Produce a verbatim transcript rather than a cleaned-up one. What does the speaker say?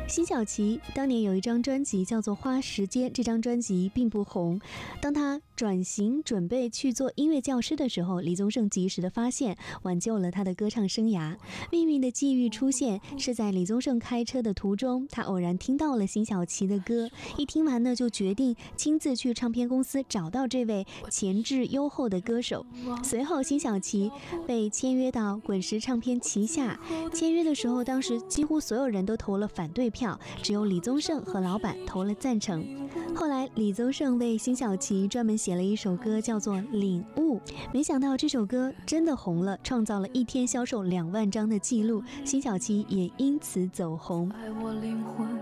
辛晓琪当年有一张专辑叫做《花时间》，这张专辑并不红。当他转型准备去做音乐教师的时候，李宗盛及时的发现，挽救了他的歌唱生涯。命运的际遇出现是在李宗盛开车的途中，他偶然听到了辛晓琪的歌，一听完呢，就决定亲自去唱片公司找到这位潜质优厚的歌手。随后辛晓琪被签约到滚石唱片旗下，签约的时候，当时几乎所有人都投了反对票，只有李宗盛和老板投了赞成。后来李宗盛为辛晓琪专门写了一首歌叫做《领悟》，没想到这首歌真的红了，创造了一天销售两万张的记录，辛晓琪也因此走红。